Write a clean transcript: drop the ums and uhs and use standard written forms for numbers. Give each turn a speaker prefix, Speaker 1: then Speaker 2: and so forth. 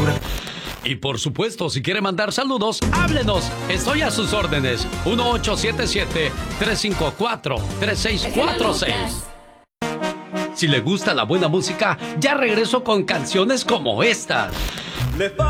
Speaker 1: aventura.
Speaker 2: Y por supuesto, si quiere mandar saludos, háblenos. Estoy a sus órdenes. 1877-354-3646. Si le gusta la buena música, ya regreso con canciones como estas.